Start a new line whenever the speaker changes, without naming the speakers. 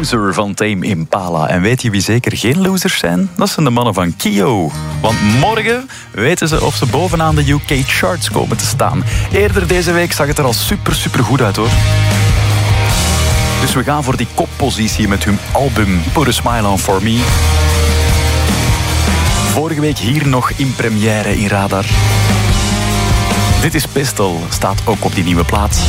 Loser van Tame Impala. En weet je wie zeker geen losers zijn? Dat zijn de mannen van Kyo. Want morgen weten ze of ze bovenaan de UK-charts komen te staan. Eerder deze week zag het er al super goed uit, hoor. Dus we gaan voor die koppositie met hun album Put a Smile on For Me. Vorige week hier nog in première in Radar. Dit is Pistol, staat ook op die nieuwe plaats.